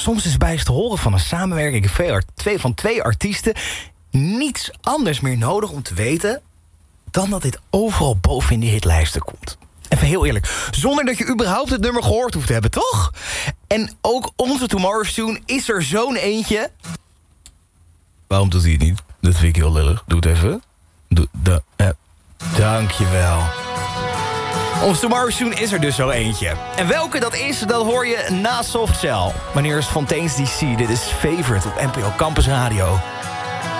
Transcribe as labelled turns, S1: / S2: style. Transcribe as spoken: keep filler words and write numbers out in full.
S1: soms is bij te horen van een samenwerking van twee artiesten niets anders meer nodig om te weten dan dat dit overal boven in die hitlijsten komt. Even heel eerlijk, zonder dat je überhaupt het nummer gehoord hoeft te hebben, toch? En ook onze Tomorrow's Tune is er zo'n eentje. Waarom doet hij het niet? Dat vind ik heel lullig. Doe het even. Doe, da, eh, dankjewel. Onze Tomorrow's Tune is er dus zo eentje. En welke dat is, dat hoor je na Soft Cell. Wanneer is Fontaine's D C? Dit is Favorite op N P O Campus Radio.